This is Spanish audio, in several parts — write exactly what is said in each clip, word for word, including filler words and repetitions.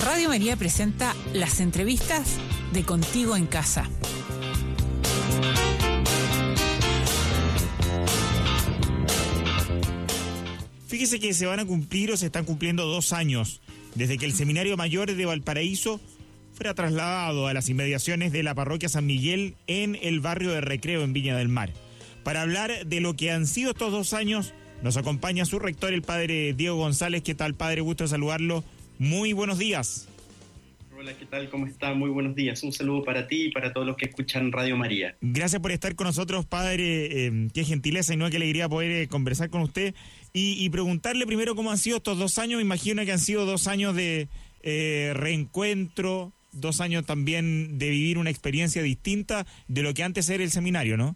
Radio María presenta las entrevistas de Contigo en Casa. Fíjese que se van a cumplir o se están cumpliendo dos años desde que el Seminario Mayor de Valparaíso fuera trasladado a las inmediaciones de la parroquia San Miguel en el barrio de Recreo en Viña del Mar. Para hablar de lo que han sido estos dos años, nos acompaña su rector, el padre Diego González. ¿Qué tal, padre? Gusto de saludarlo. Muy buenos días. Hola, ¿qué tal? ¿Cómo está? Muy buenos días. Un saludo para ti y para todos los que escuchan Radio María. Gracias por estar con nosotros, padre. Eh, qué gentileza y no qué alegría poder eh, conversar con usted y, y preguntarle primero cómo han sido estos dos años. Me imagino que han sido dos años de eh, reencuentro, dos años también de vivir una experiencia distinta de lo que antes era el seminario, ¿no?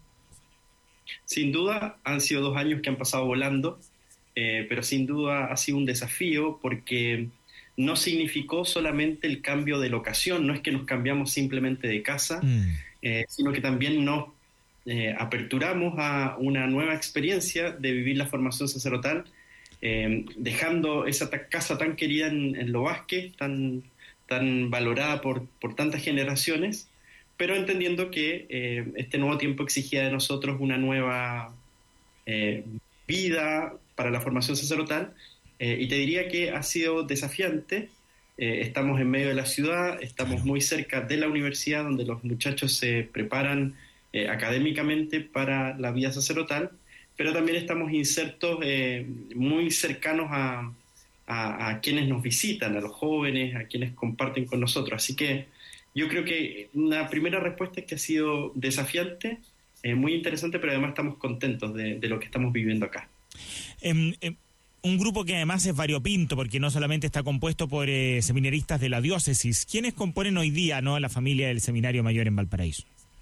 Sin duda, han sido dos años que han pasado volando, eh, pero sin duda ha sido un desafío porque no significó solamente el cambio de locación, no es que nos cambiamos simplemente de casa, mm. eh, sino que también nos eh, aperturamos a una nueva experiencia de vivir la formación sacerdotal, eh, dejando esa ta- casa tan querida en, en Lo Vázquez, tan, tan valorada por, por tantas generaciones, pero entendiendo que eh, este nuevo tiempo exigía de nosotros una nueva eh, vida para la formación sacerdotal. Eh, y te diría que ha sido desafiante. Eh, estamos en medio de la ciudad, estamos muy cerca de la universidad donde los muchachos se preparan eh, académicamente para la vida sacerdotal, pero también estamos insertos eh, muy cercanos a, a, a quienes nos visitan, a los jóvenes, a quienes comparten con nosotros. Así que yo creo que una primera respuesta es que ha sido desafiante, eh, muy interesante, pero además estamos contentos de, de lo que estamos viviendo acá. Um, um... Un grupo que además es variopinto, porque no solamente está compuesto por eh, seminaristas de la diócesis. ¿Quiénes componen hoy día, no, la familia del Seminario Mayor en Valparaíso?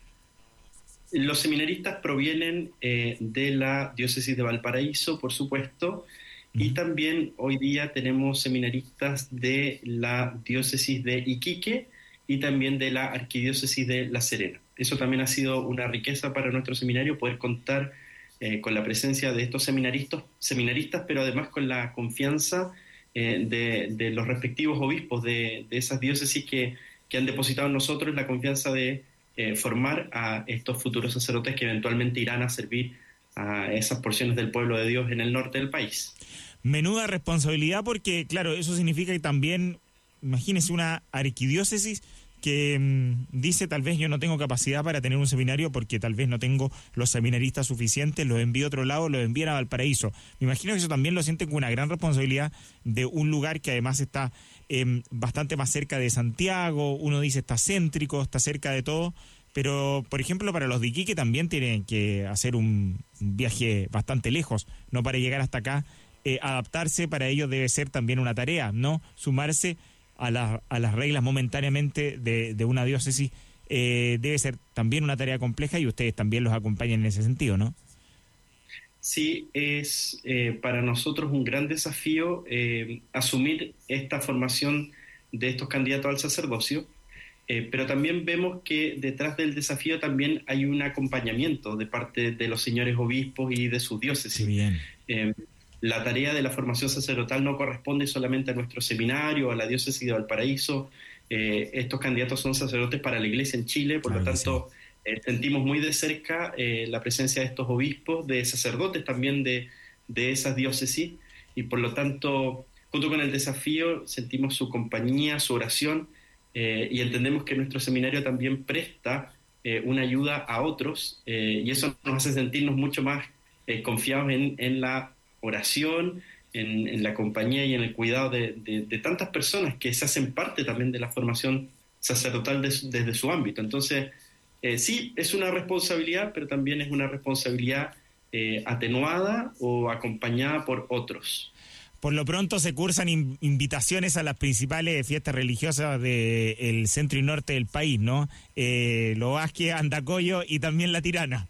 Los seminaristas provienen eh, de la diócesis de Valparaíso, por supuesto, uh-huh. y también hoy día tenemos seminaristas de la diócesis de Iquique y también de la arquidiócesis de La Serena. Eso también ha sido una riqueza para nuestro seminario, poder contar Eh, con la presencia de estos seminaristas, seminaristas, pero además con la confianza eh, de, de los respectivos obispos de, de esas diócesis que, que han depositado en nosotros la confianza de eh, formar a estos futuros sacerdotes que eventualmente irán a servir a esas porciones del pueblo de Dios en el norte del país. Menuda responsabilidad, porque claro, eso significa que también, imagínese una arquidiócesis que mmm, dice tal vez yo no tengo capacidad para tener un seminario porque tal vez no tengo los seminaristas suficientes, los envío a otro lado, los envían a Valparaíso. Me imagino que eso también lo sienten con una gran responsabilidad de un lugar que además está eh, bastante más cerca de Santiago, uno dice está céntrico, está cerca de todo, pero por ejemplo para los de Iquique también tienen que hacer un, un viaje bastante lejos, no para llegar hasta acá, eh, adaptarse para ellos debe ser también una tarea, ¿no? Sumarse A, la, a las reglas momentáneamente de, de una diócesis eh, debe ser también una tarea compleja y ustedes también los acompañan en ese sentido, ¿no? Sí, es eh, para nosotros un gran desafío eh, asumir esta formación de estos candidatos al sacerdocio, eh, pero también vemos que detrás del desafío también hay un acompañamiento de parte de los señores obispos y de sus diócesis. Qué bien. Eh, La tarea de la formación sacerdotal no corresponde solamente a nuestro seminario, a la diócesis de Valparaíso. Eh, estos candidatos son sacerdotes para la Iglesia en Chile, por claro lo tanto sí. eh, sentimos muy de cerca eh, la presencia de estos obispos, de sacerdotes también de, de esas diócesis, y por lo tanto, junto con el desafío, sentimos su compañía, su oración, eh, y entendemos que nuestro seminario también presta eh, una ayuda a otros, eh, y eso nos hace sentirnos mucho más eh, confiados en, en la oración, en, en la compañía y en el cuidado de, de, de tantas personas que se hacen parte también de la formación sacerdotal de, desde su ámbito. Entonces, eh, sí, es una responsabilidad, pero también es una responsabilidad eh, atenuada o acompañada por otros. Por lo pronto se cursan in- invitaciones a las principales fiestas religiosas del centro y norte del país, ¿no? Eh, Lo Vázquez, Andacollo y también La Tirana.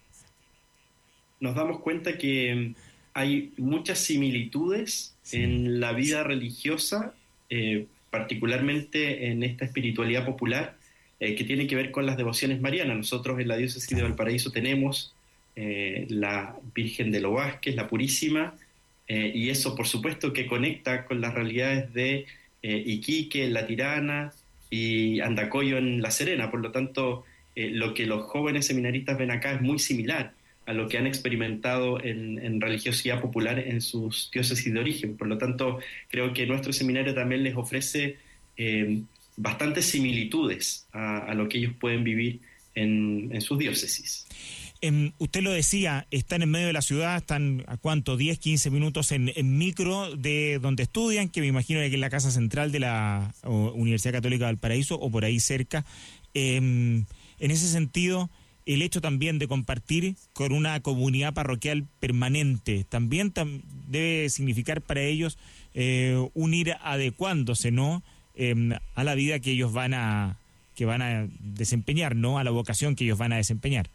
Nos damos cuenta que hay muchas similitudes sí. en la vida religiosa, eh, particularmente en esta espiritualidad popular, eh, que tiene que ver con las devociones marianas. Nosotros en la diócesis de Valparaíso tenemos eh, la Virgen de Lo Vázquez, la Purísima, eh, y eso por supuesto que conecta con las realidades de eh, Iquique, La Tirana y Andacollo en La Serena. Por lo tanto, eh, lo que los jóvenes seminaristas ven acá es muy similar a lo que han experimentado en, en religiosidad popular en sus diócesis de origen. Por lo tanto, creo que nuestro seminario también les ofrece eh, bastantes similitudes a, a lo que ellos pueden vivir en, en sus diócesis. Eh, usted lo decía, están en medio de la ciudad, están a cuánto, diez, quince minutos en, en micro de donde estudian, que me imagino que es la casa central de la o, Universidad Católica del Paraíso o por ahí cerca. Eh, en ese sentido, el hecho también de compartir con una comunidad parroquial permanente también tam- debe significar para ellos eh, un ir adecuándose, ¿no? Eh, a la vida que ellos van a que van a desempeñar, ¿no? A la vocación que ellos van a desempeñar.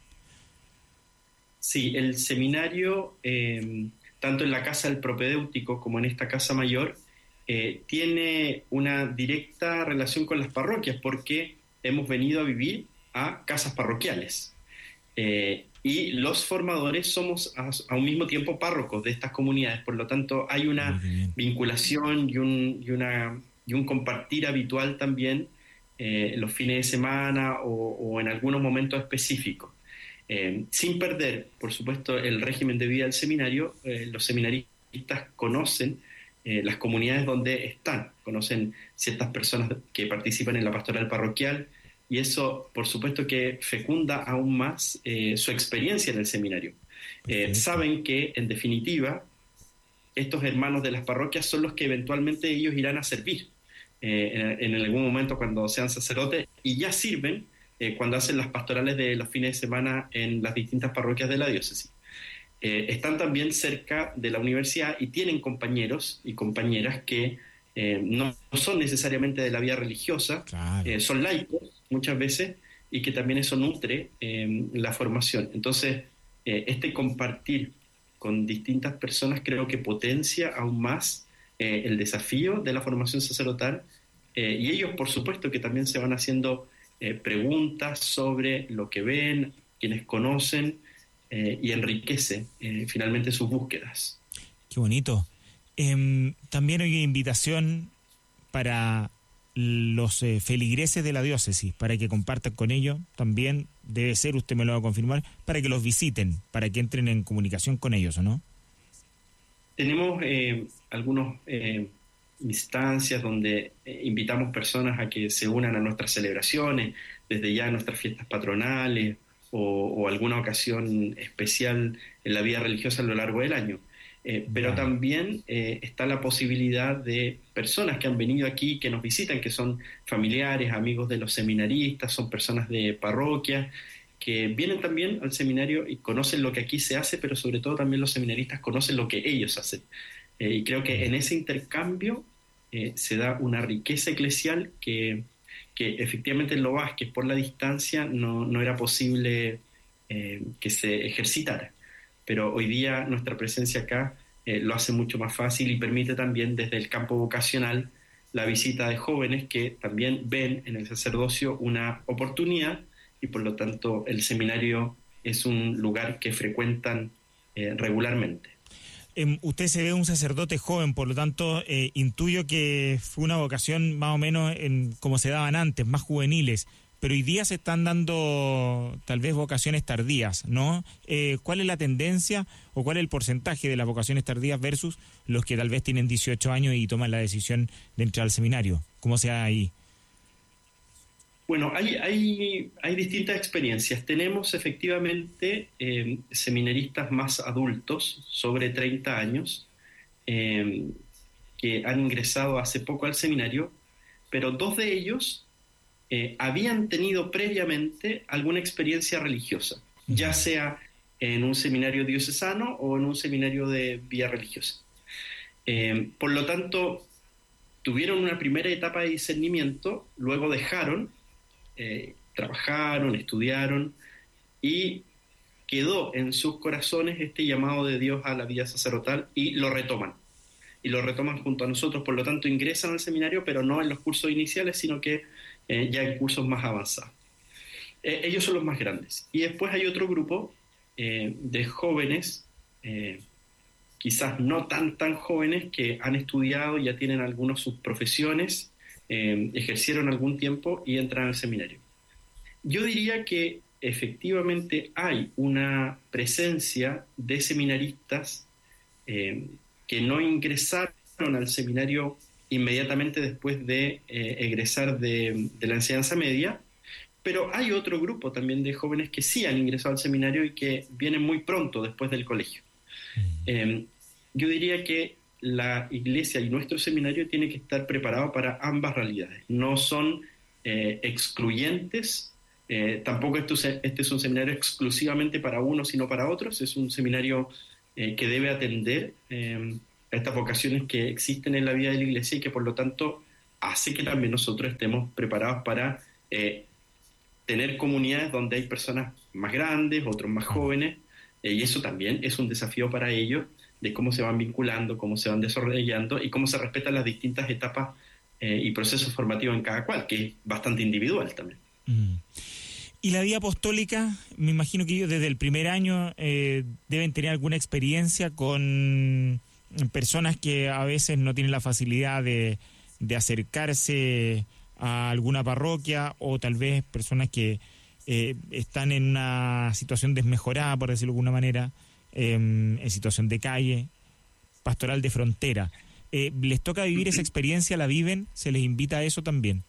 Sí, el seminario, eh, tanto en la casa del propedéutico como en esta casa mayor, eh, tiene una directa relación con las parroquias porque hemos venido a vivir a casas parroquiales. Eh, y los formadores somos a, a un mismo tiempo párrocos de estas comunidades, por lo tanto hay una vinculación y un, y una, y un compartir habitual también eh, los fines de semana o, o en algunos momentos específicos. Eh, sin perder, por supuesto, el régimen de vida del seminario, eh, los seminaristas conocen eh, las comunidades donde están, conocen ciertas personas que participan en la pastoral parroquial, y eso, por supuesto, que fecunda aún más eh, su experiencia en el seminario. Eh, saben que, en definitiva, estos hermanos de las parroquias son los que eventualmente ellos irán a servir eh, en, en algún momento cuando sean sacerdotes, y ya sirven eh, cuando hacen las pastorales de los fines de semana en las distintas parroquias de la diócesis. Eh, están también cerca de la universidad y tienen compañeros y compañeras que eh, no, no son necesariamente de la vida religiosa, claro. eh, son laicos muchas veces, y que también eso nutre eh, la formación. Entonces, eh, este compartir con distintas personas creo que potencia aún más eh, el desafío de la formación sacerdotal, eh, y ellos, por supuesto, que también se van haciendo eh, preguntas sobre lo que ven, quienes conocen, eh, y enriquece eh, finalmente sus búsquedas. Qué bonito. Eh, también hay invitación para los eh, feligreses de la diócesis, para que compartan con ellos, también debe ser, usted me lo va a confirmar, para que los visiten, para que entren en comunicación con ellos, ¿o no? Tenemos eh, algunas eh, instancias donde eh, invitamos personas a que se unan a nuestras celebraciones, desde ya nuestras fiestas patronales o, o alguna ocasión especial en la vida religiosa a lo largo del año. Eh, pero vale. También eh, está la posibilidad de personas que han venido aquí, que nos visitan, que son familiares, amigos de los seminaristas, son personas de parroquia, que vienen también al seminario y conocen lo que aquí se hace, pero sobre todo también los seminaristas conocen lo que ellos hacen. Eh, y creo que en ese intercambio eh, se da una riqueza eclesial que, que efectivamente en lo Vázquez, por la distancia, no, no era posible eh, que se ejercitara. Pero hoy día nuestra presencia acá eh, lo hace mucho más fácil y permite también desde el campo vocacional la visita de jóvenes que también ven en el sacerdocio una oportunidad, y por lo tanto el seminario es un lugar que frecuentan eh, regularmente. Eh, usted se ve un sacerdote joven, por lo tanto eh, intuyo que fue una vocación más o menos en como se daban antes, más juveniles. Pero hoy día se están dando tal vez vocaciones tardías, ¿no? Eh, ¿Cuál es la tendencia o cuál es el porcentaje de las vocaciones tardías versus los que tal vez tienen dieciocho años y toman la decisión de entrar al seminario? ¿Cómo se da ahí? Bueno, hay, hay, hay distintas experiencias. Tenemos efectivamente eh, seminaristas más adultos, sobre treinta años, eh, que han ingresado hace poco al seminario, pero dos de ellos Eh, habían tenido previamente alguna experiencia religiosa, ya sea en un seminario diocesano o en un seminario de vida religiosa. Eh, por lo tanto, tuvieron una primera etapa de discernimiento, luego dejaron, eh, trabajaron, estudiaron, y quedó en sus corazones este llamado de Dios a la vida sacerdotal y lo retoman. Y lo retoman junto a nosotros, por lo tanto ingresan al seminario, pero no en los cursos iniciales, sino que eh, ya en cursos más avanzados. Eh, ellos son los más grandes. Y después hay otro grupo eh, de jóvenes, eh, quizás no tan, tan jóvenes que han estudiado, ya tienen algunas sus profesiones, eh, ejercieron algún tiempo y entran al seminario. Yo diría que efectivamente hay una presencia de seminaristas eh, que no ingresaron al seminario inmediatamente después de eh, egresar de, de la enseñanza media, pero hay otro grupo también de jóvenes que sí han ingresado al seminario y que vienen muy pronto después del colegio. Eh, yo diría que la iglesia y nuestro seminario tiene que estar preparado para ambas realidades. No son eh, excluyentes, eh, tampoco esto, este es un seminario exclusivamente para unos, sino para otros. Es un seminario eh, que debe atender eh, a estas vocaciones que existen en la vida de la iglesia y que por lo tanto hace que también nosotros estemos preparados para eh, tener comunidades donde hay personas más grandes, otros más jóvenes, eh, y eso también es un desafío para ellos, de cómo se van vinculando, cómo se van desarrollando y cómo se respetan las distintas etapas eh, y procesos formativos en cada cual, que es bastante individual también. Mm. Y la vida apostólica, me imagino que ellos desde el primer año eh, deben tener alguna experiencia con personas que a veces no tienen la facilidad de, de acercarse a alguna parroquia, o tal vez personas que eh, están en una situación desmejorada, por decirlo de alguna manera, eh, en situación de calle, pastoral de frontera. Eh, ¿Les toca vivir esa experiencia? ¿La viven? ¿Se les invita a eso también?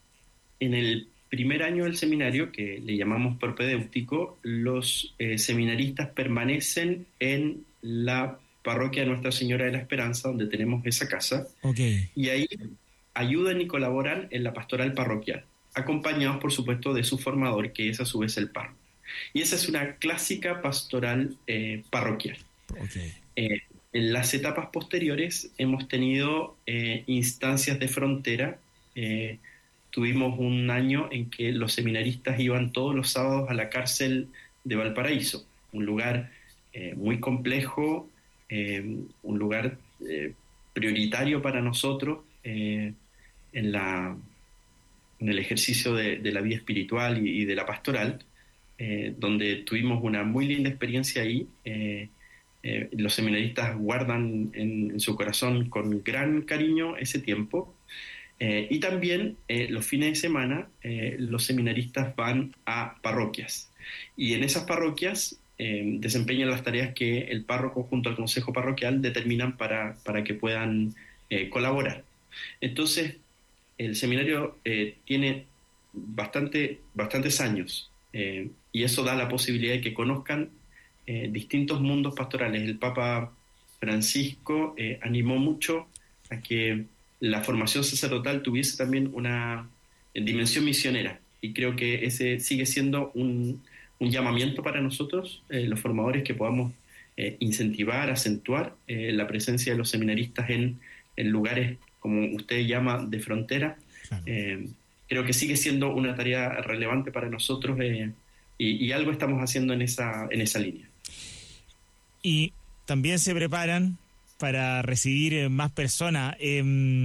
En el primer año del seminario, que le llamamos propedéutico, los eh, seminaristas permanecen en la parroquia de Nuestra Señora de la Esperanza, donde tenemos esa casa, okay. Y ahí ayudan y colaboran en la pastoral parroquial, acompañados, por supuesto, de su formador, que es a su vez el párroco. Y esa es una clásica pastoral eh, parroquial. Okay. Eh, en las etapas posteriores hemos tenido eh, instancias de frontera. Eh, tuvimos un año en que los seminaristas iban todos los sábados a la cárcel de Valparaíso, un lugar eh, muy complejo, eh, un lugar eh, prioritario para nosotros, Eh, en, la, en el ejercicio de, de la vida espiritual y, y de la pastoral, eh, donde tuvimos una muy linda experiencia ahí. Eh, eh, los seminaristas guardan en, en su corazón con gran cariño ese tiempo. Eh, y también eh, los fines de semana eh, los seminaristas van a parroquias. Y en esas parroquias eh, desempeñan las tareas que el párroco junto al consejo parroquial determinan para, para que puedan eh, colaborar. Entonces, el seminario eh, tiene bastante, bastantes años eh, y eso da la posibilidad de que conozcan eh, distintos mundos pastorales. El Papa Francisco eh, animó mucho a que la formación sacerdotal tuviese también una eh, dimensión misionera, y creo que ese sigue siendo un, un llamamiento para nosotros, eh, los formadores, que podamos eh, incentivar, acentuar eh, la presencia de los seminaristas en, en lugares, como usted llama, de frontera. Claro. Eh, creo que sigue siendo una tarea relevante para nosotros eh, y, y algo estamos haciendo en esa, en esa línea. Y también se preparan para recibir más personas. Eh,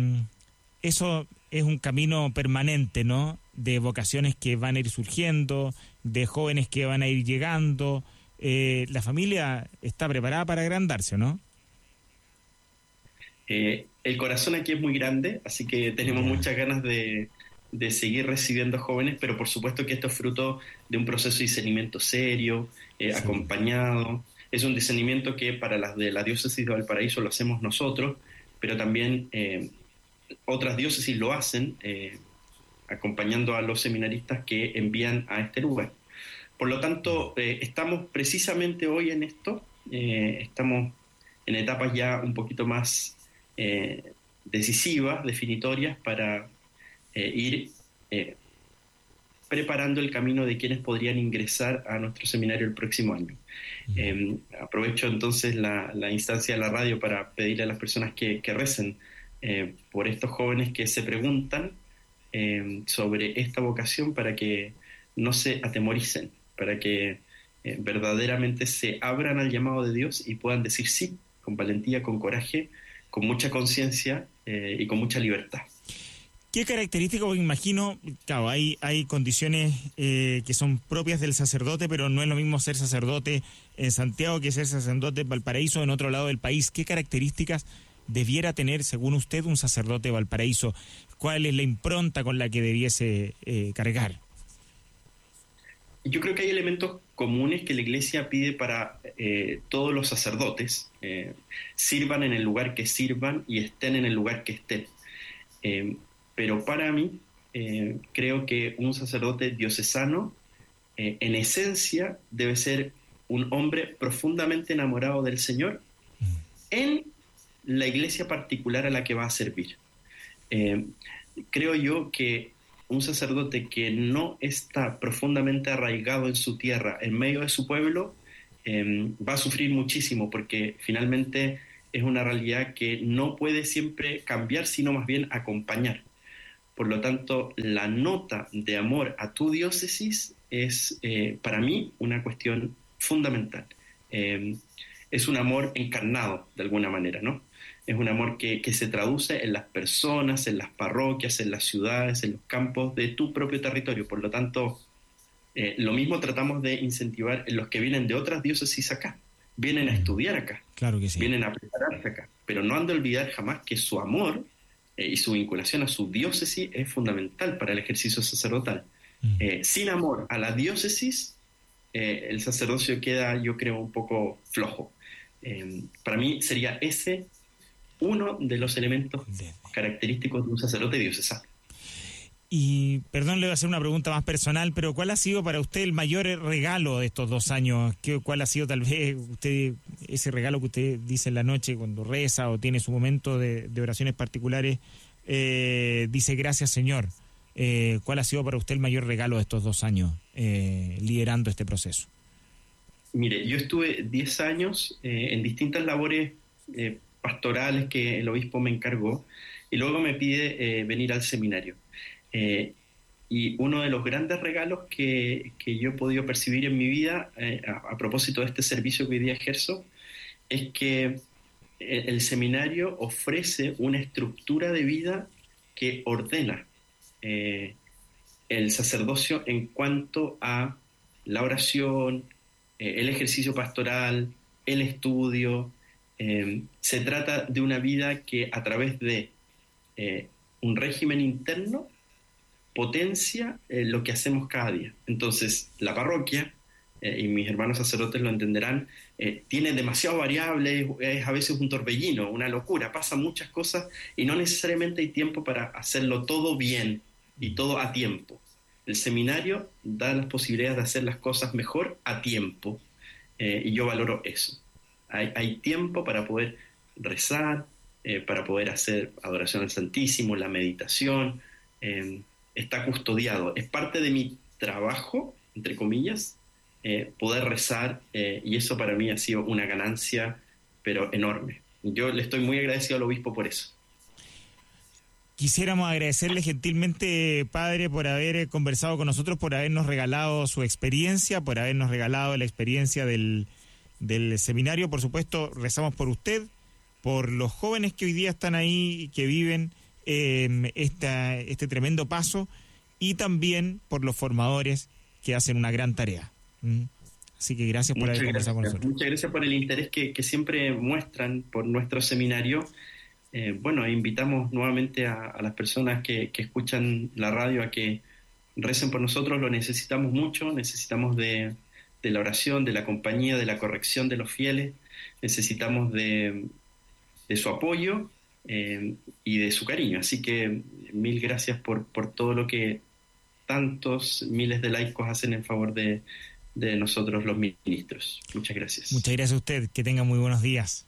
eso es un camino permanente, ¿no? De vocaciones que van a ir surgiendo, de jóvenes que van a ir llegando. Eh, la familia está preparada para agrandarse, ¿no? Eh, el corazón aquí es muy grande, así que tenemos yeah. muchas ganas de, de seguir recibiendo jóvenes, pero por supuesto que esto es fruto de un proceso de discernimiento serio, eh, sí. acompañado. Es un discernimiento que para las de la diócesis de Valparaíso lo hacemos nosotros, pero también eh, otras diócesis lo hacen, eh, acompañando a los seminaristas que envían a este lugar. Por lo tanto, eh, estamos precisamente hoy en esto, eh, estamos en etapas ya un poquito más Eh, decisivas, definitorias, para eh, ir eh, preparando el camino de quienes podrían ingresar a nuestro seminario el próximo año. Mm. Eh, aprovecho entonces la, la instancia de la radio para pedirle a las personas que, que recen eh, por estos jóvenes que se preguntan eh, sobre esta vocación, para que no se atemoricen, para que eh, verdaderamente se abran al llamado de Dios y puedan decir sí, con valentía, con coraje, con mucha conciencia eh, y con mucha libertad. ¿Qué características? Porque imagino, claro, hay, hay condiciones eh, que son propias del sacerdote, pero no es lo mismo ser sacerdote en Santiago que ser sacerdote en Valparaíso, en otro lado del país. ¿Qué características debiera tener, según usted, un sacerdote de Valparaíso? ¿Cuál es la impronta con la que debiese eh, cargar? Yo creo que hay elementos comunes que la Iglesia pide para eh, todos los sacerdotes, eh, sirvan en el lugar que sirvan y estén en el lugar que estén. Eh, pero para mí, eh, creo que un sacerdote diocesano, eh, en esencia, debe ser un hombre profundamente enamorado del Señor en la iglesia particular a la que va a servir. Eh, creo yo que un sacerdote que no está profundamente arraigado en su tierra, en medio de su pueblo, eh, va a sufrir muchísimo, porque finalmente es una realidad que no puede siempre cambiar, sino más bien acompañar. Por lo tanto, la nota de amor a tu diócesis es, eh, para mí, una cuestión fundamental. Eh, es un amor encarnado, de alguna manera, ¿no? Es un amor que, que se traduce en las personas, en las parroquias, en las ciudades, en los campos de tu propio territorio. Por lo tanto, eh, lo mismo tratamos de incentivar en los que vienen de otras diócesis acá. Vienen a estudiar acá, claro que sí. Vienen a prepararse acá, pero no han de olvidar jamás que su amor eh, y su vinculación a su diócesis es fundamental para el ejercicio sacerdotal. Mm. Eh, sin amor a la diócesis, eh, el sacerdocio queda, yo creo, un poco flojo. Eh, para mí sería ese uno de los elementos característicos de un sacerdote diocesano. Y, perdón, le voy a hacer una pregunta más personal, pero ¿cuál ha sido para usted el mayor regalo de estos dos años? ¿Qué, ¿Cuál ha sido tal vez usted ese regalo que usted dice en la noche cuando reza o tiene su momento de, de oraciones particulares? Eh, dice, gracias Señor. Eh, ¿Cuál ha sido para usted el mayor regalo de estos dos años eh, liderando este proceso? Mire, yo estuve diez años eh, en distintas labores eh, pastorales que el obispo me encargó, y luego me pide eh, venir al seminario. Eh, y uno de los grandes regalos que, que yo he podido percibir en mi vida, eh, a, a propósito de este servicio que hoy día ejerzo, es que el, el seminario ofrece una estructura de vida que ordena eh, el sacerdocio en cuanto a la oración, eh, el ejercicio pastoral, el estudio. Eh, se trata de una vida que a través de eh, un régimen interno potencia eh, lo que hacemos cada día. Entonces, la parroquia, eh, y mis hermanos sacerdotes lo entenderán, eh, tiene demasiado variables, es a veces un torbellino, una locura, pasan muchas cosas y no necesariamente hay tiempo para hacerlo todo bien y todo a tiempo. El seminario da las posibilidades de hacer las cosas mejor a tiempo, eh, y yo valoro eso. Hay, hay tiempo para poder rezar, eh, para poder hacer adoración al Santísimo, la meditación, eh, está custodiado. Es parte de mi trabajo, entre comillas, eh, poder rezar, eh, y eso para mí ha sido una ganancia, pero enorme. Yo le estoy muy agradecido al obispo por eso. Quisiéramos agradecerle gentilmente, padre, por haber conversado con nosotros, por habernos regalado su experiencia, por habernos regalado la experiencia del, del seminario. Por supuesto, rezamos por usted, por los jóvenes que hoy día están ahí, que viven eh, esta, este tremendo paso, y también por los formadores que hacen una gran tarea. ¿Mm? Así que gracias por Muchas haber conversado gracias. con nosotros. Muchas gracias por el interés que, que siempre muestran por nuestro seminario. Eh, bueno, invitamos nuevamente a, a las personas que, que escuchan la radio a que recen por nosotros. Lo necesitamos mucho, necesitamos de, de la oración, de la compañía, de la corrección de los fieles, necesitamos de, de su apoyo eh, y de su cariño. Así que mil gracias por, por todo lo que tantos miles de laicos hacen en favor de, de nosotros los ministros. Muchas gracias. Muchas gracias a usted, que tenga muy buenos días.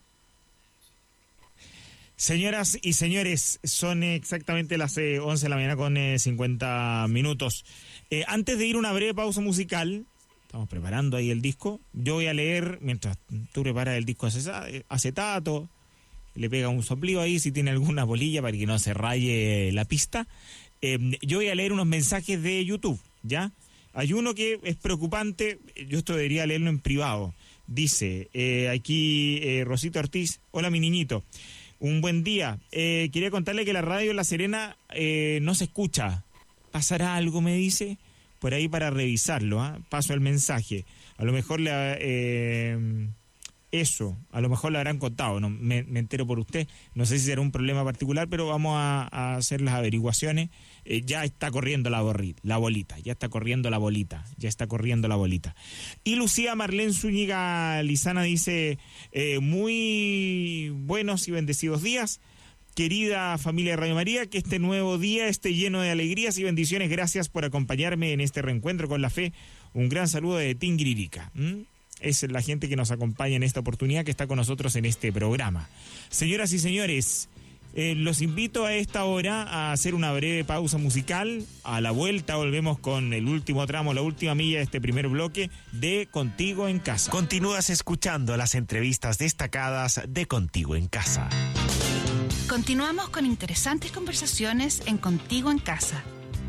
Señoras y señores, son exactamente las eh, once de la mañana con eh, cincuenta minutos. Eh, antes de ir a una breve pausa musical, estamos preparando ahí el disco, yo voy a leer, mientras tú preparas el disco acetato, le pega un soplido ahí si tiene alguna bolilla para que no se raye la pista. Eh, yo voy a leer unos mensajes de YouTube, ¿ya? Hay uno que es preocupante, yo esto debería leerlo en privado. Dice, eh, aquí eh, Rosita Ortiz, hola mi niñito. Un buen día. Eh, quería contarle que la radio en La Serena eh, no se escucha. ¿Pasará algo, me dice? Por ahí para revisarlo, ¿eh? Paso el mensaje. A lo mejor le... Eh, eso, a lo mejor le habrán contado, no me, me entero por usted, no sé si será un problema particular, pero vamos a, a hacer las averiguaciones. Eh, ya está corriendo la, borri, la bolita, ya está corriendo la bolita, ya está corriendo la bolita. Y Lucía Marlene Zúñiga Lizana dice, eh, muy buenos y bendecidos días, querida familia de Radio María, que este nuevo día esté lleno de alegrías y bendiciones. Gracias por acompañarme en este reencuentro con la fe. Un gran saludo de Tinguiririca. ¿Mm? Es la gente que nos acompaña en esta oportunidad, que está con nosotros en este programa. Señoras y señores, eh, los invito a esta hora a hacer una breve pausa musical. A la vuelta volvemos con el último tramo, la última milla de este primer bloque de Contigo en Casa. Continúas escuchando las entrevistas destacadas de Contigo en Casa. Continuamos con interesantes conversaciones en Contigo en Casa.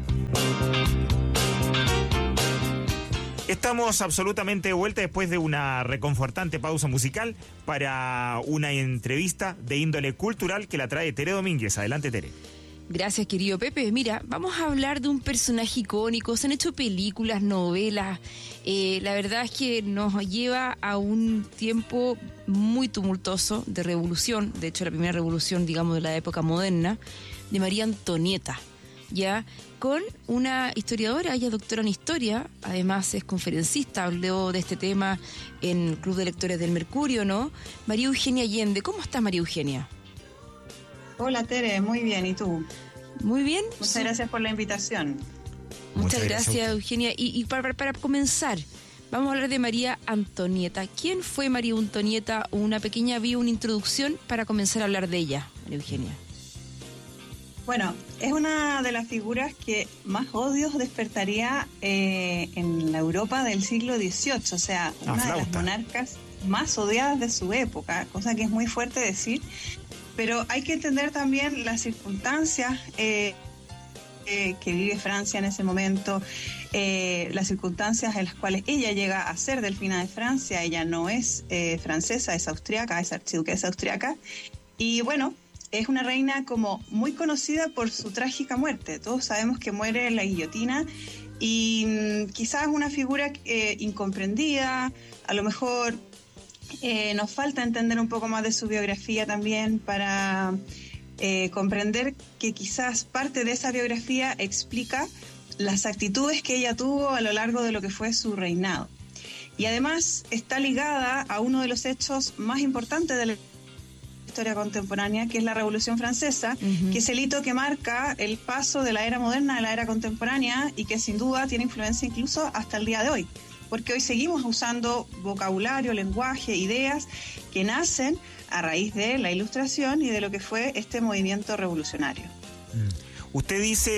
Estamos absolutamente de vuelta después de una reconfortante pausa musical para una entrevista de índole cultural que la trae Tere Domínguez. Adelante, Tere. Gracias, querido Pepe. Mira, vamos a hablar de un personaje icónico. Se han hecho películas, novelas. Eh, la verdad es que nos lleva a un tiempo muy tumultuoso de revolución. De hecho, la primera revolución, digamos, de la época moderna, de María Antonieta. Ya, con una historiadora, ella es doctora en historia, además es conferencista, habló de este tema en el Club de Lectores del Mercurio, ¿no? María Eugenia Allende. ¿Cómo estás, María Eugenia? Hola, Tere, muy bien, ¿y tú? Muy bien. Muchas sí. gracias por la invitación. Muchas, Muchas gracias, gracias, Eugenia. Y, y para, para comenzar, vamos a hablar de María Antonieta. ¿Quién fue María Antonieta? Una pequeña vía, una introducción para comenzar a hablar de ella, María Eugenia. Bueno, es una de las figuras que más odios despertaría eh, en la Europa del siglo dieciocho, o sea, una de las monarcas más odiadas de su época, cosa que es muy fuerte decir, pero hay que entender también las circunstancias eh, eh, que vive Francia en ese momento, eh, las circunstancias en las cuales ella llega a ser delfina de Francia. Ella no es eh, francesa, es austriaca, es archiduquesa austriaca, y bueno, es una reina como muy conocida por su trágica muerte. Todos sabemos que muere en la guillotina y mmm, quizás una figura eh, incomprendida. A lo mejor eh, nos falta entender un poco más de su biografía también para eh, comprender que quizás parte de esa biografía explica las actitudes que ella tuvo a lo largo de lo que fue su reinado. Y además está ligada a uno de los hechos más importantes de la historia contemporánea, que es la Revolución Francesa, uh-huh. que es el hito que marca el paso de la era moderna a la era contemporánea y que sin duda tiene influencia incluso hasta el día de hoy, porque hoy seguimos usando vocabulario, lenguaje, ideas que nacen a raíz de la Ilustración y de lo que fue este movimiento revolucionario. Mm. Usted dice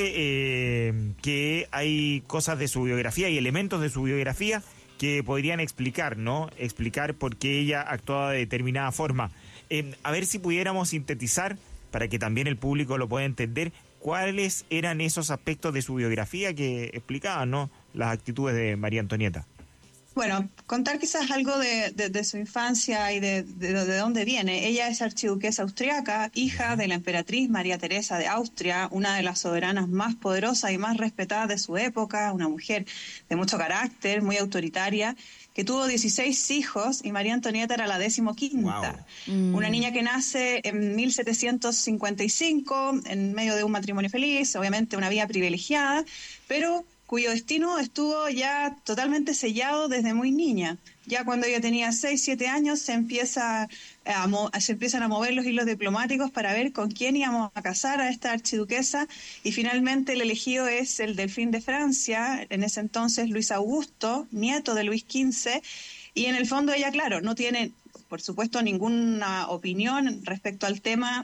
eh, que hay cosas de su biografía y elementos de su biografía que podrían explicar, ¿no? Explicar por qué ella actuaba de determinada forma. Eh, a ver si pudiéramos sintetizar, para que también el público lo pueda entender, cuáles eran esos aspectos de su biografía que explicaban, ¿no?, las actitudes de María Antonieta. Bueno, contar quizás algo de, de, de su infancia y de, de, de dónde viene. Ella es archiduquesa austriaca, hija de la emperatriz María Teresa de Austria, una de las soberanas más poderosas y más respetadas de su época, una mujer de mucho carácter, muy autoritaria, que tuvo dieciséis hijos y María Antonieta era la decimoquinta. Wow. Mm. Una niña que nace en mil setecientos cincuenta y cinco en medio de un matrimonio feliz, obviamente una vida privilegiada, pero cuyo destino estuvo ya totalmente sellado desde muy niña. Ya cuando ella tenía seis, siete años se, empieza a mo- se empiezan a mover los hilos diplomáticos para ver con quién íbamos a casar a esta archiduquesa, y finalmente el elegido es el delfín de Francia, en ese entonces Luis Augusto, nieto de Luis quince, y en el fondo ella, claro, no tiene, por supuesto, ninguna opinión respecto al tema,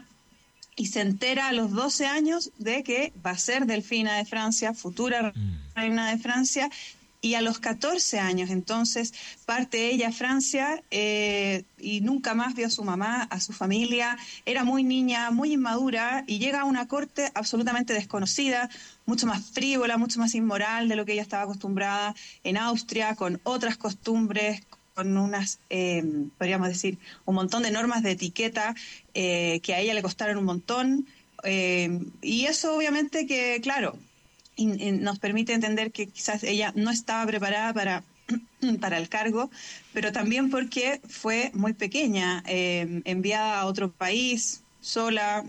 y se entera a los doce años de que va a ser delfina de Francia, futura reina de Francia, y a los catorce años entonces parte ella a Francia eh, y nunca más vio a su mamá, a su familia. Era muy niña, muy inmadura, y llega a una corte absolutamente desconocida, mucho más frívola, mucho más inmoral de lo que ella estaba acostumbrada en Austria, con otras costumbres, con unas, eh, podríamos decir, un montón de normas de etiqueta eh, que a ella le costaron un montón. Eh, y eso obviamente que, claro, in, in, nos permite entender que quizás ella no estaba preparada para, para el cargo, pero también porque fue muy pequeña, eh, enviada a otro país, sola.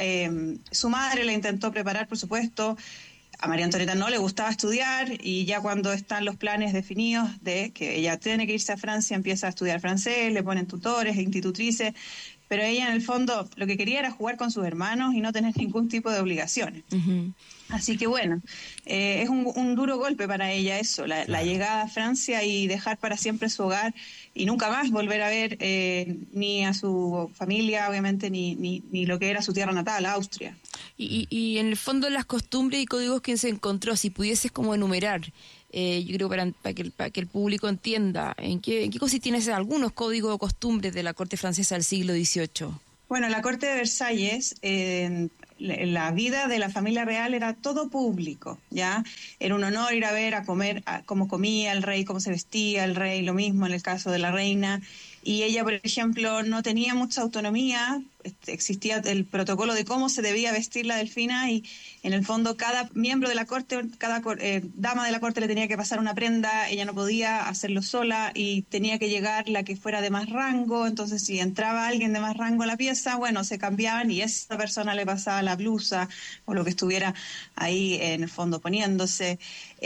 Eh, su madre la intentó preparar, por supuesto. A María Antonieta no le gustaba estudiar y ya cuando están los planes definidos de que ella tiene que irse a Francia, empieza a estudiar francés, le ponen tutores e institutrices, pero ella en el fondo lo que quería era jugar con sus hermanos y no tener ningún tipo de obligaciones. Uh-huh. Así que bueno, eh, es un, un duro golpe para ella eso, la, claro. la llegada a Francia y dejar para siempre su hogar y nunca más volver a ver eh, ni a su familia, obviamente, ni, ni, ni lo que era su tierra natal, Austria. Y, y, y en el fondo las costumbres y códigos que se encontró, si pudieses como enumerar, eh, yo creo para, para, que el, para que el público entienda, ¿en qué, en qué consistían algunos códigos o costumbres de la corte francesa del siglo dieciocho? Bueno, la corte de Versalles, eh, la vida de la familia real era todo público, ¿ya? Era un honor ir a ver, a comer, a cómo comía el rey, cómo se vestía el rey, lo mismo en el caso de la reina. Y ella, por ejemplo, no tenía mucha autonomía, existía el protocolo de cómo se debía vestir la delfina y en el fondo cada miembro de la corte, cada eh, dama de la corte le tenía que pasar una prenda, ella no podía hacerlo sola y tenía que llegar la que fuera de más rango, entonces si entraba alguien de más rango a la pieza, bueno, se cambiaban y esa persona le pasaba la blusa o lo que estuviera ahí en el fondo poniéndose.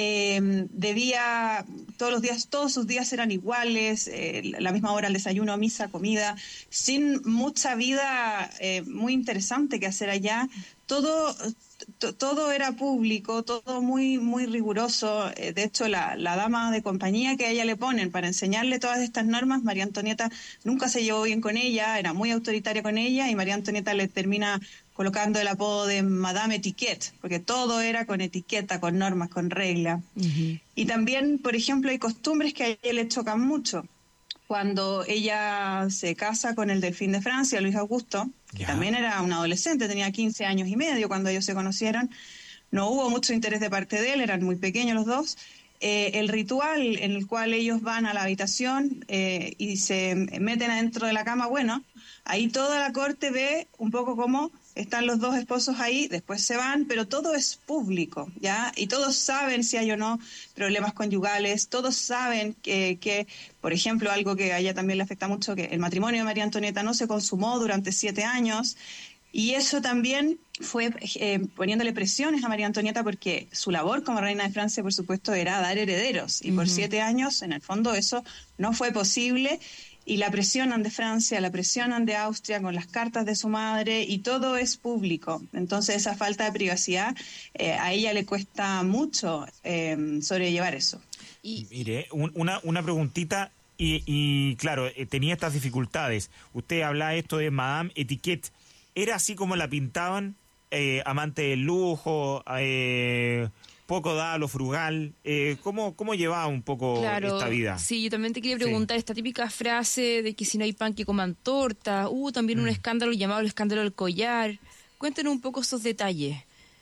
Eh, debía, todos los días, todos sus días eran iguales, eh, la misma hora, el desayuno, misa, comida, sin mucha vida eh, muy interesante que hacer allá. Todo, t- todo era público, todo muy, muy riguroso. Eh, de hecho, la, la dama de compañía que a ella le ponen para enseñarle todas estas normas, María Antonieta nunca se llevó bien con ella, era muy autoritaria con ella y María Antonieta le termina colocando el apodo de Madame Etiquette, porque todo era con etiqueta, con normas, con reglas. Uh-huh. Y también, por ejemplo, hay costumbres que a ella le chocan mucho. Cuando ella se casa con el delfín de Francia, Luis Augusto, que yeah. también era un adolescente, tenía quince años y medio cuando ellos se conocieron, no hubo mucho interés de parte de él, eran muy pequeños los dos. Eh, el ritual en el cual ellos van a la habitación eh, y se meten adentro de la cama, bueno, ahí toda la corte ve un poco cómo están los dos esposos ahí, después se van, pero todo es público, ¿ya? Y todos saben si hay o no problemas conyugales, todos saben que, que, por ejemplo, algo que a ella también le afecta mucho, que el matrimonio de María Antonieta no se consumó durante siete años, y eso también fue eh, poniéndole presiones a María Antonieta porque su labor como reina de Francia, por supuesto, era dar herederos, y uh-huh. por siete años, en el fondo, eso no fue posible. Y la presionan de Francia, la presionan de Austria con las cartas de su madre y todo es público. Entonces esa falta de privacidad eh, a ella le cuesta mucho eh, sobrellevar eso. Y mire, un, una, una preguntita y, y claro, eh, tenía estas dificultades. Usted habla esto de Madame Etiquette. ¿Era así como la pintaban? Eh, amante del lujo, eh, poco dada a lo frugal. Eh, ¿cómo, ¿Cómo llevaba un poco claro, esta vida? Sí, yo también te quería preguntar, sí. esta típica frase de que si no hay pan que coman torta. Hubo también mm. un escándalo llamado el escándalo del collar. Cuéntenos un poco esos detalles.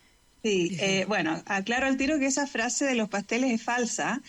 Sí, eh, bueno, aclaro al tiro que esa frase de los pasteles es falsa,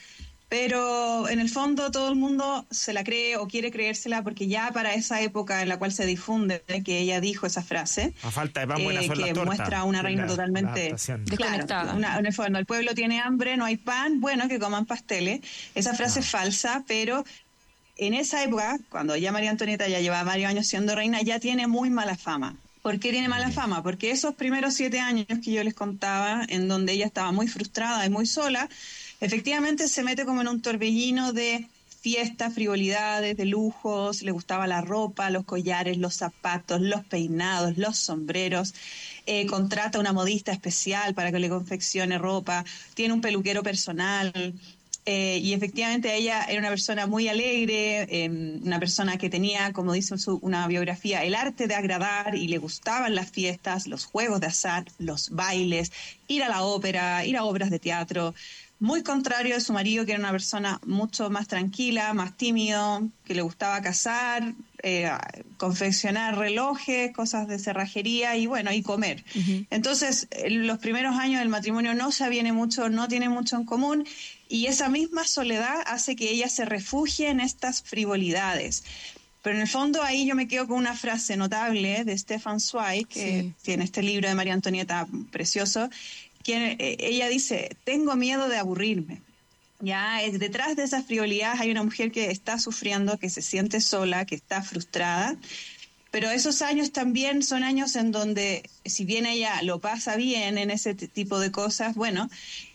pero en el fondo todo el mundo se la cree o quiere creérsela porque ya para esa época en la cual se difunde que ella dijo esa frase, a falta de pan, buenas eh, son que las tortas, muestra a una reina la, totalmente la desconectada. Claro, una, en el fondo el pueblo tiene hambre, no hay pan, bueno, que coman pasteles. Esa frase ah. es falsa, pero en esa época, cuando ya María Antonieta ya lleva varios años siendo reina, ya tiene muy mala fama. ¿Por qué tiene mala fama? Porque esos primeros siete años que yo les contaba, en donde ella estaba muy frustrada y muy sola, efectivamente se mete como en un torbellino de fiestas, frivolidades, de lujos, le gustaba la ropa, los collares, los zapatos, los peinados, los sombreros, eh, contrata una modista especial para que le confeccione ropa, tiene un peluquero personal. Eh, y efectivamente ella era una persona muy alegre, eh, una persona que tenía, como dice su, una biografía, el arte de agradar y le gustaban las fiestas, los juegos de azar, los bailes, ir a la ópera, ir a obras de teatro. muy contrario de su marido, que era una persona mucho más tranquila, más tímido, que le gustaba cazar, eh, confeccionar relojes, cosas de cerrajería y bueno, y comer. Uh-huh. Entonces, en los primeros años del matrimonio no se aviene mucho, no tiene mucho en común, y esa misma soledad hace que ella se refugie en estas frivolidades. Pero en el fondo ahí yo me quedo con una frase notable de Stefan Zweig, que sí. tiene este libro de María Antonieta precioso, que eh, ella dice, tengo miedo de aburrirme. Ya eh, detrás de esa frivolidad hay una mujer que está sufriendo, que se siente sola, que está frustrada, pero esos años también son años en donde, si bien ella lo pasa bien en ese t- tipo de cosas, bueno,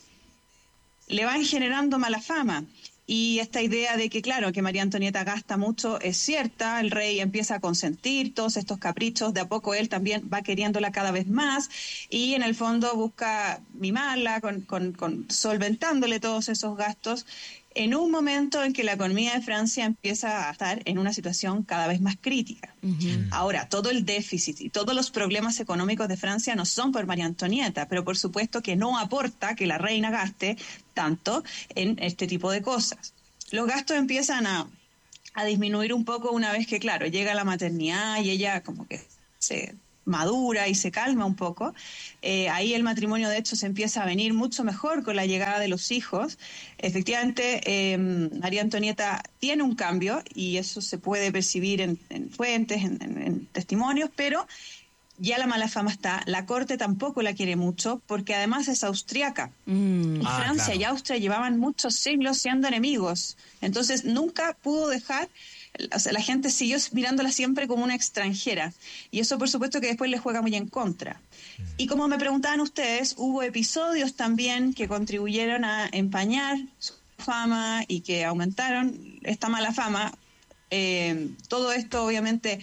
le van generando mala fama. Y esta idea de que, claro, que María Antonieta gasta mucho es cierta, el rey empieza a consentir todos estos caprichos, de a poco él también va queriéndola cada vez más y en el fondo busca mimarla, con, con, con solventándole todos esos gastos, en un momento en que la economía de Francia empieza a estar en una situación cada vez más crítica. Uh-huh. Ahora, todo el déficit y todos los problemas económicos de Francia no son por María Antonieta, pero por supuesto que no aporta que la reina gaste tanto en este tipo de cosas. Los gastos empiezan a, a disminuir un poco una vez que, claro, llega la maternidad y ella como que se madura y se calma un poco. Eh, ahí el matrimonio, de hecho, se empieza a venir mucho mejor con la llegada de los hijos. Efectivamente, eh, María Antonieta tiene un cambio y eso se puede percibir en, en fuentes, en, en, en testimonios, pero ya la mala fama está. La corte tampoco la quiere mucho porque además es austriaca. Mm. Y ah, Francia claro. y Austria llevaban muchos siglos siendo enemigos. Entonces nunca pudo dejar... O sea, la gente siguió mirándola siempre como una extranjera y eso por supuesto que después le juega muy en contra. Y como me preguntaban ustedes, hubo episodios también que contribuyeron a empañar su fama y que aumentaron esta mala fama. Eh, todo esto obviamente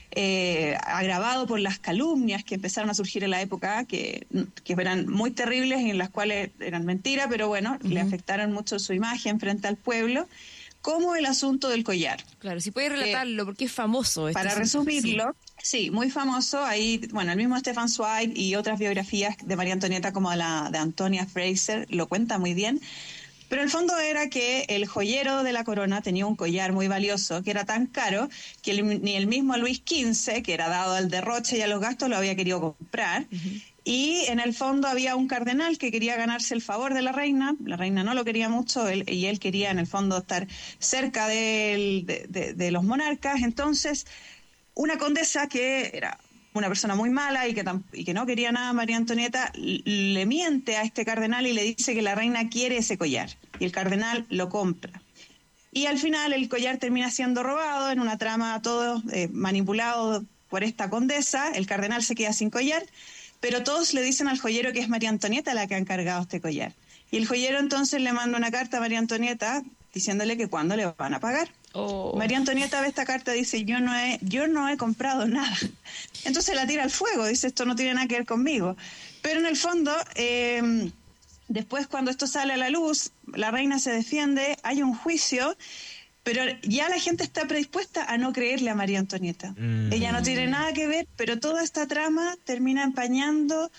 eh, agravado por las calumnias que empezaron a surgir en la época, que, que eran muy terribles y en las cuales eran mentiras, pero bueno, uh-huh. le afectaron mucho su imagen frente al pueblo. Como el asunto del collar. Claro, si puede relatarlo, eh, porque es famoso. Este para asunto. resumirlo, sí. sí, muy famoso. Ahí, bueno, el mismo Stefan Zweig y otras biografías de María Antonieta, como la de Antonia Fraser, lo cuenta muy bien. Pero el fondo era que el joyero de la corona tenía un collar muy valioso, que era tan caro que el, ni el mismo Luis quince, que era dado al derroche y a los gastos, lo había querido comprar. Uh-huh. Y en el fondo había un cardenal que quería ganarse el favor de la reina, la reina no lo quería mucho él, y él quería en el fondo estar cerca de, de, de, de los monarcas. Entonces una condesa que era una persona muy mala y que, y que no quería nada a María Antonieta, le miente a este cardenal y le dice que la reina quiere ese collar, y el cardenal lo compra. Y al final el collar termina siendo robado en una trama todo eh, manipulado por esta condesa, el cardenal se queda sin collar, pero todos le dicen al joyero que es María Antonieta la que ha encargado este collar. Y el joyero entonces le manda una carta a María Antonieta diciéndole que cuándo le van a pagar. Oh. María Antonieta ve esta carta y dice, yo no he, yo no he comprado nada. Entonces la tira al fuego, dice, esto no tiene nada que ver conmigo. Pero en el fondo, eh, después cuando esto sale a la luz, la reina se defiende, hay un juicio, pero ya la gente está predispuesta a no creerle a María Antonieta. Mm. Ella no tiene nada que ver, pero toda esta trama termina empañando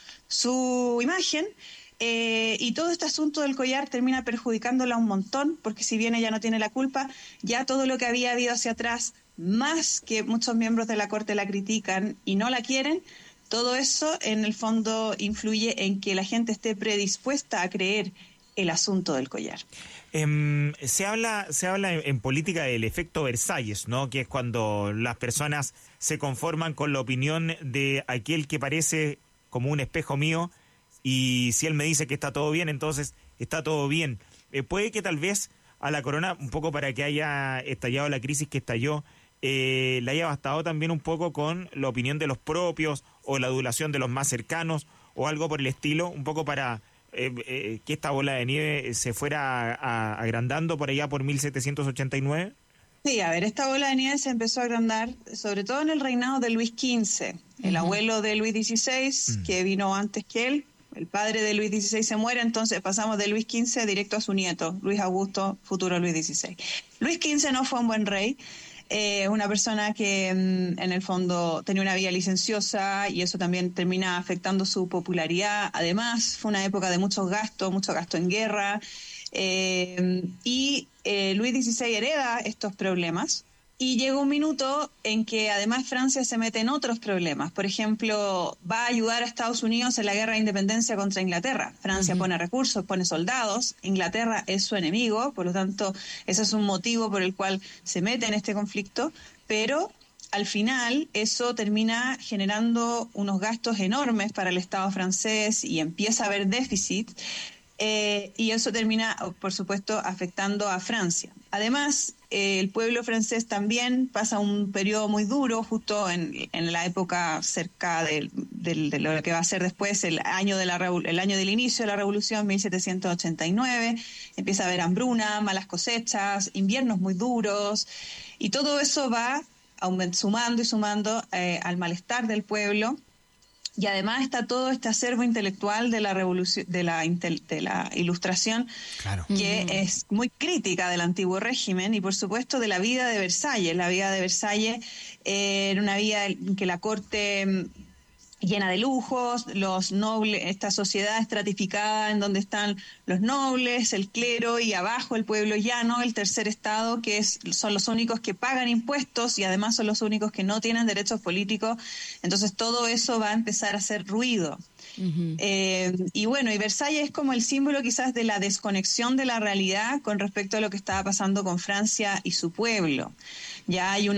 su imagen eh, y todo este asunto del collar termina perjudicándola un montón, porque si bien ella no tiene la culpa, ya todo lo que había habido hacia atrás, más que muchos miembros de la corte la critican y no la quieren, todo eso en el fondo influye en que la gente esté predispuesta a creer el asunto del collar. Eh, se habla se habla en, en política del efecto Versalles, ¿no? Que es cuando las personas se conforman con la opinión de aquel que parece como un espejo mío y si él me dice que está todo bien, entonces está todo bien. Eh, puede que tal vez a la corona, un poco para que haya estallado la crisis que estalló, eh, le haya bastado también un poco con la opinión de los propios o la adulación de los más cercanos o algo por el estilo, un poco para... Eh, eh, que esta bola de nieve se fuera a, a, agrandando por allá por mil setecientos ochenta y nueve? Sí, a ver, esta bola de nieve se empezó a agrandar sobre todo en el reinado de Luis quince, el uh-huh. abuelo de Luis dieciséis, uh-huh. que vino antes que él. El padre de Luis dieciséis se muere, entonces pasamos de Luis quince directo a su nieto, Luis Augusto, futuro Luis dieciséis. Luis quince no fue un buen rey. eh, una persona que en el fondo tenía una vida licenciosa y eso también termina afectando su popularidad. Además, fue una época de muchos gastos, mucho gasto en guerra, eh, y eh, Luis dieciséis hereda estos problemas. Y llega un minuto en que además Francia se mete en otros problemas. Por ejemplo, va a ayudar a Estados Unidos en la guerra de independencia contra Inglaterra. Francia uh-huh. pone recursos, pone soldados. Inglaterra es su enemigo, por lo tanto, ese es un motivo por el cual se mete en este conflicto. Pero al final eso termina generando unos gastos enormes para el Estado francés y empieza a haber déficit. Eh, y eso termina, por supuesto, afectando a Francia. Además, eh, el pueblo francés también pasa un periodo muy duro, justo en, en la época cerca de, de, de lo que va a ser después el año, de la, el año del inicio de la Revolución, mil setecientos ochenta y nueve. Empieza a haber hambruna, malas cosechas, inviernos muy duros, y todo eso va aument- sumando y sumando eh, al malestar del pueblo. Y además está todo este acervo intelectual de la revolución, de la, de la Ilustración, claro. que Uh-huh. es muy crítica del antiguo régimen y, por supuesto, de la vida de Versalles. La vida de Versalles eh, era una vida en que la corte llena de lujos, los nobles, esta sociedad estratificada en donde están los nobles, el clero y abajo el pueblo llano, el tercer estado, que es, son los únicos que pagan impuestos y además son los únicos que no tienen derechos políticos. Entonces todo eso va a empezar a hacer ruido. Uh-huh. Eh, y bueno, y Versalles es como el símbolo quizás de la desconexión de la realidad con respecto a lo que estaba pasando con Francia y su pueblo. Ya hay una